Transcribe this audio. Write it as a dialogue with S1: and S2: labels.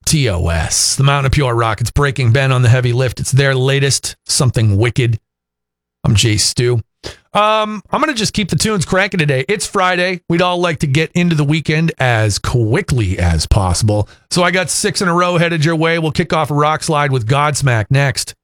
S1: TOS, the Mountain of Pure Rockets, Breaking Ben on the heavy lift. It's their latest, Something Wicked. I'm Jay Stu. I'm going to just keep the tunes cranking today. It's Friday. We'd all like to get into the weekend as quickly as possible. So I got 6 in a row headed your way. We'll kick off a rock slide with Godsmack next.